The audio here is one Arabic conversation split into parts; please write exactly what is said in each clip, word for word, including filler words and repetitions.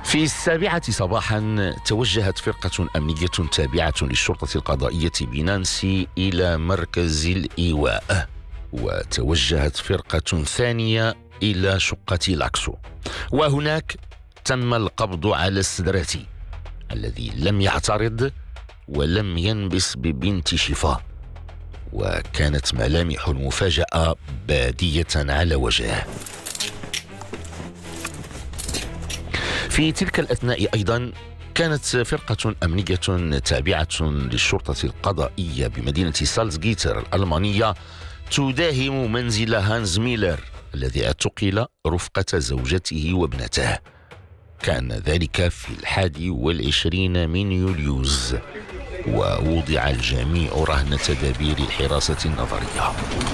في السابعة صباحا توجهت فرقة أمنية تابعة للشرطة القضائية بنانسي إلى مركز الإيواء، وتوجهت فرقة ثانية إلى شقة لاكسو، وهناك تم القبض على السدراتي الذي لم يعترض ولم ينبس ببنت شفاه، وكانت ملامح المفاجأة بادية على وجهه. في تلك الأثناء أيضا كانت فرقة أمنية تابعة للشرطة القضائية بمدينة سالزغيتر الألمانية تداهم منزل هانز ميلر الذي اعتقل رفقة زوجته وابنته. كان ذلك في الحادي والعشرين من يوليوز، ووضع الجميع رهن تدابير الحراسة النظرية.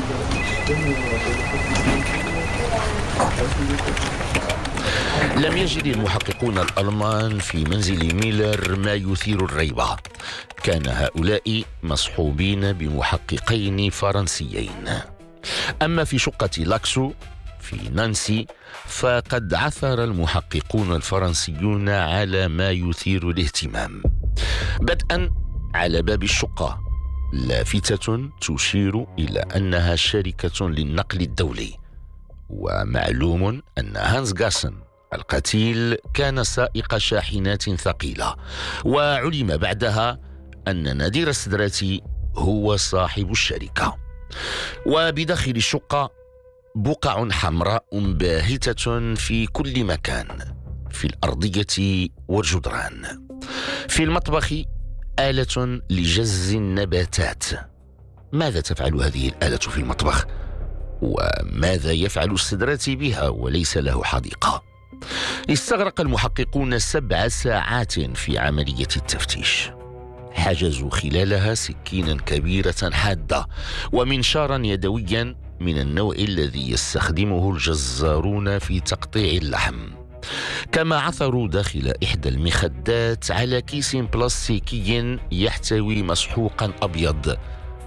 لم يجد المحققون الألمان في منزل ميلر ما يثير الريبة. كان هؤلاء مصحوبين بمحققين فرنسيين. أما في شقة لاكسو في نانسي فقد عثر المحققون الفرنسيون على ما يثير الاهتمام، بدءا على باب الشقة لافتة تشير إلى أنها شركة للنقل الدولي، ومعلوم أن هانز غاسن القتيل كان سائق شاحنات ثقيلة، وعلم بعدها أن نادر السدراتي هو صاحب الشركة. وبداخل الشقة بقع حمراء باهتة في كل مكان، في الأرضية والجدران. في المطبخ آلة لجز النباتات. ماذا تفعل هذه الآلة في المطبخ؟ وماذا يفعل السدراتي بها وليس له حديقة؟ استغرق المحققون سبع ساعات في عملية التفتيش. حجزوا خلالها سكينا كبيرة حادة ومنشارا يدويا من النوع الذي يستخدمه الجزارون في تقطيع اللحم، كما عثروا داخل إحدى المخدات على كيس بلاستيكي يحتوي مسحوقا أبيض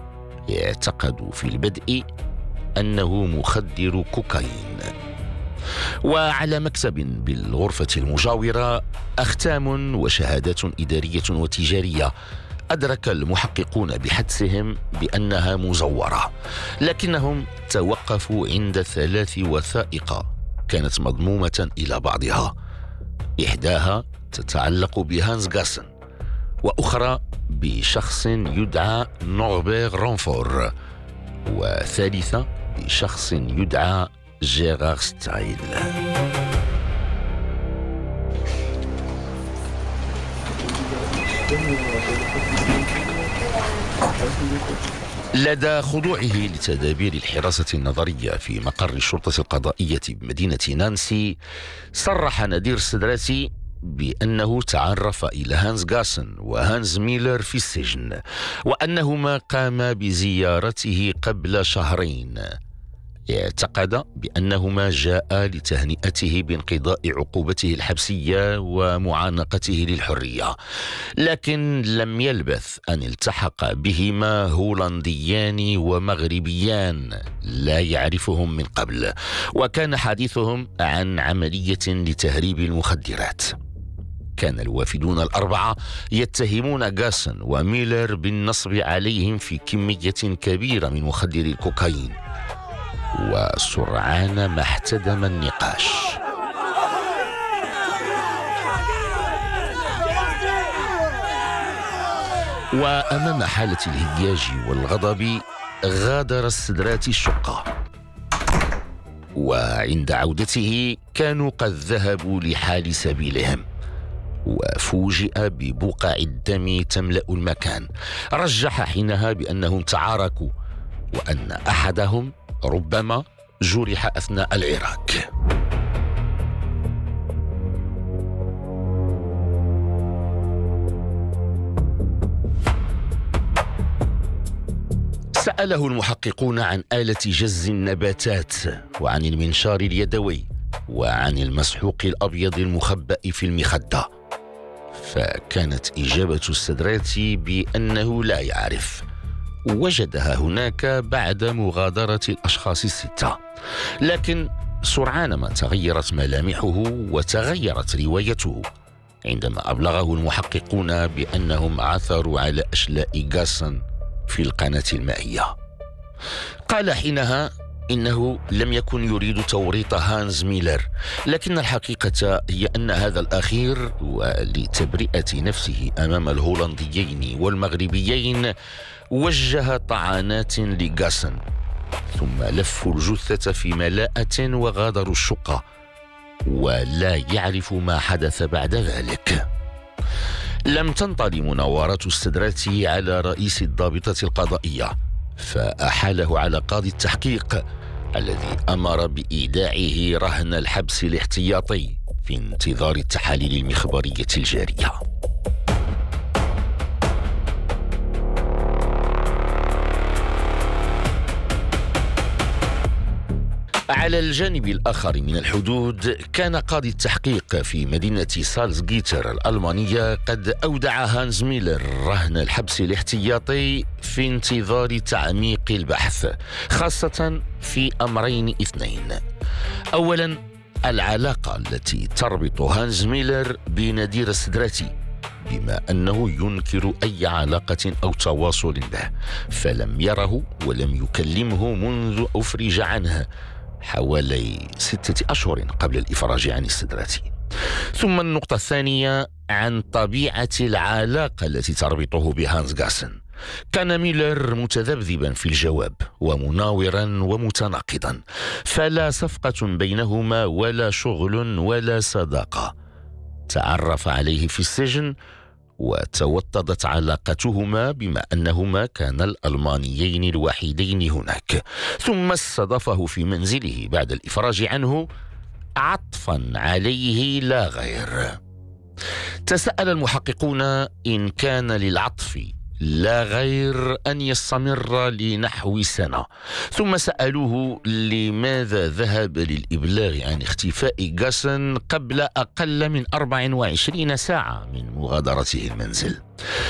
يعتقد في البدء أنه مخدر كوكايين. وعلى مكتب بالغرفة المجاورة أختام وشهادات إدارية وتجارية أدرك المحققون بحدسهم بأنها مزورة، لكنهم توقفوا عند ثلاث وثائق كانت مضمومة إلى بعضها. إحداها تتعلق بهانز غاسن، وأخرى بشخص يدعى نوربير رونفور، وثالثة بشخص يدعى جيرار ستايل. لدى خضوعه لتدابير الحراسة النظرية في مقر الشرطة القضائية بمدينة نانسي، صرح نادر السدراتي بأنه تعرف إلى هانز غاسن وهانز ميلر في السجن، وأنهما قاما بزيارته قبل شهرين. اعتقد بأنهما جاء لتهنئته بانقضاء عقوبته الحبسية ومعانقته للحرية، لكن لم يلبث أن التحق بهما هولنديان ومغربيان لا يعرفهم من قبل، وكان حديثهم عن عملية لتهريب المخدرات. كان الوافدون الأربعة يتهمون غاسن وميلر بالنصب عليهم في كمية كبيرة من مخدر الكوكايين، وسرعان ما احتدم النقاش. وأمام حالة الهياج والغضب غادر السدراتي الشقة، وعند عودته كانوا قد ذهبوا لحال سبيلهم، وفوجئ ببقع الدم تملأ المكان. رجح حينها بأنهم تعاركوا، وأن أحدهم ربما جرح أثناء العراك. سأله المحققون عن آلة جز النباتات، وعن المنشار اليدوي، وعن المسحوق الأبيض المخبأ في المخدة، فكانت إجابة السدراتي بأنه لا يعرف. وجدها هناك بعد مغادرة الأشخاص الستة، لكن سرعان ما تغيرت ملامحه وتغيرت روايته عندما أبلغه المحققون بأنهم عثروا على أشلاء غاسن في القناة المائية. قال حينها إنه لم يكن يريد توريط هانز ميلر، لكن الحقيقة هي أن هذا الأخير ولتبرئة نفسه أمام الهولنديين والمغربيين وجه طعنات لغاسن، ثم لفوا الجثة في ملاءة وغادروا الشقة، ولا يعرف ما حدث بعد ذلك. لم تنطل مناورات السدراتي على رئيس الضابطة القضائية، فأحاله على قاضي التحقيق الذي أمر بإيداعه رهن الحبس الاحتياطي في انتظار التحاليل المخبرية الجارية. على الجانب الآخر من الحدود، كان قاضي التحقيق في مدينة سالزغيتر الألمانية قد أودع هانز ميلر رهن الحبس الاحتياطي في انتظار تعميق البحث، خاصة في أمرين اثنين. أولا، العلاقة التي تربط هانز ميلر بنادير السدراتي، بما أنه ينكر أي علاقة أو تواصل به، فلم يره ولم يكلمه منذ أفرج عنه حوالي ستة أشهر قبل الإفراج عن السدراتي. ثم النقطة الثانية عن طبيعة العلاقة التي تربطه بهانز غاسن. كان ميلر متذبذبا في الجواب ومناورا ومتناقضا، فلا صفقة بينهما ولا شغل ولا صداقة. تعرف عليه في السجن وتوطدت علاقتهما بما أنهما كانا الألمانيين الوحيدين هناك، ثم استضافه في منزله بعد الإفراج عنه عطفا عليه لا غير. تساءل المحققون إن كان للعطف لا غير أن يستمر لنحو سنة، ثم سألوه لماذا ذهب للإبلاغ عن اختفاء غاسن قبل أقل من أربع وعشرين ساعة من مغادرته المنزل،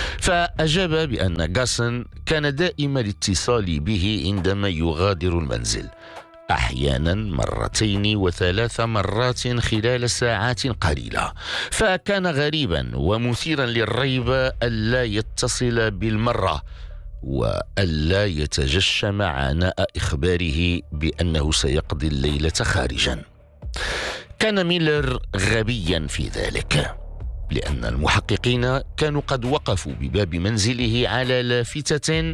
فأجاب بأن غاسن كان دائم الاتصال به عندما يغادر المنزل، أحيانا مرتين وثلاث مرات خلال ساعات قليلة، فكان غريبا ومثيرا للريب ألا يتصل بالمرة وألا يتجشم عناء إخباره بأنه سيقضي الليلة خارجا. كان ميلر غبيا في ذلك، لأن المحققين كانوا قد وقفوا بباب منزله على لافتة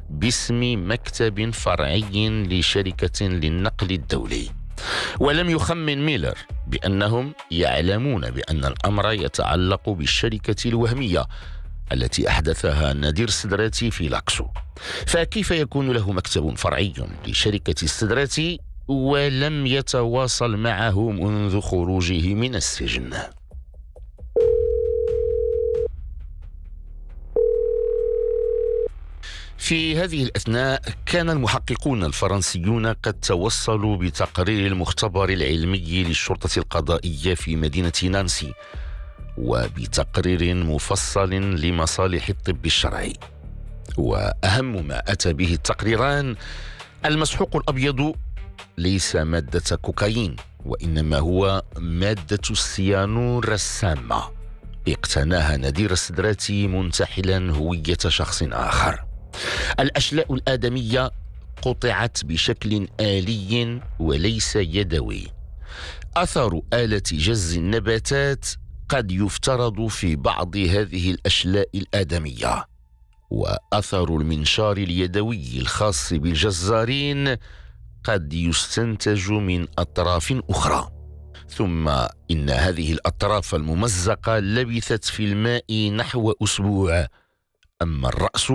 باسم مكتب فرعي لشركة للنقل الدولي، ولم يخمن ميلر بأنهم يعلمون بأن الأمر يتعلق بالشركة الوهمية التي أحدثها نادير السدراتي في لاكسو، فكيف يكون له مكتب فرعي لشركة السدراتي ولم يتواصل معه منذ خروجه من السجن؟ في هذه الأثناء كان المحققون الفرنسيون قد توصلوا بتقرير المختبر العلمي للشرطة القضائية في مدينة نانسي، وبتقرير مفصل لمصالح الطب الشرعي. وأهم ما أتى به التقريران: المسحوق الأبيض ليس مادة كوكايين، وإنما هو مادة السيانور السامة اقتناها نادير السدراتي منتحلا هوية شخص آخر. الأشلاء الآدمية قطعت بشكل آلي وليس يدوي. أثر آلة جز النباتات قد يفترض في بعض هذه الأشلاء الآدمية، وأثر المنشار اليدوي الخاص بالجزارين قد يستنتج من أطراف أخرى. ثم إن هذه الأطراف الممزقة لبثت في الماء نحو أسبوع، أما الرأس